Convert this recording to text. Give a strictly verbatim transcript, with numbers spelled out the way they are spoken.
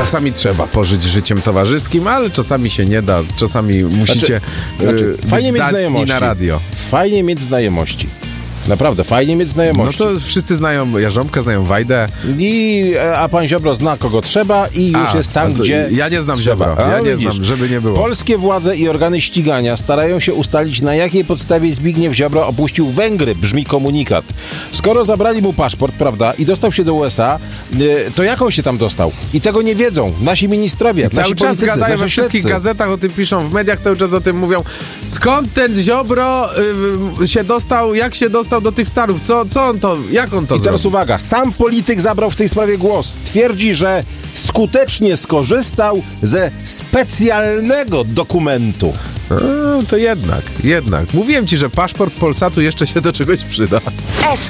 Czasami trzeba pożyć życiem towarzyskim, ale czasami się nie da. Czasami musicie Znaczy, znaczy, yy, fajnie być mieć zdatni znajomości. na radio. Fajnie mieć znajomości. Naprawdę, fajnie mieć No znajomości. to wszyscy znają Jarząbka, znają Wajdę. I, a pan Ziobro zna, kogo trzeba i już A, jest tam, a to gdzie ja nie znam trzeba. Ziobro, A, ja nie widzisz. znam, żeby nie było. Polskie władze i organy ścigania starają się ustalić, na jakiej podstawie Zbigniew Ziobro opuścił Węgry, brzmi komunikat. Skoro zabrali mu paszport, prawda, i dostał się do U S A, to jak on się tam dostał? I tego nie wiedzą nasi ministrowie, I nasi cały czas politycy, gadają we nasi wszystkich śledcy. gazetach, o tym piszą, w mediach cały czas o tym mówią. Skąd ten Ziobro y, się dostał, jak się dostał do tych Stanów? Co, co on to, jak on to I teraz zrobił? uwaga, sam polityk zabrał w tej sprawie głos. Twierdzi, że skutecznie skorzystał ze specjalnego dokumentu. A, to jednak, jednak. Mówiłem ci, że paszport Polsatu jeszcze się do czegoś przyda. S